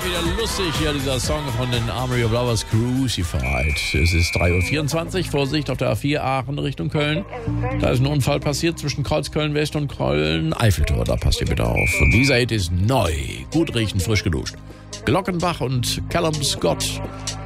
wieder lustig hier, dieser Song von den Armory of Lovers, Crucified. Es ist 3:24 Uhr, Vorsicht auf der A4 Aachen Richtung Köln. Da ist ein Unfall passiert zwischen Kreuzköln West und Köln-Eiffeltor, da passt ihr bitte auf. Und dieser Hit ist neu, gut riechen, frisch geduscht. Glockenbach und Callum Scott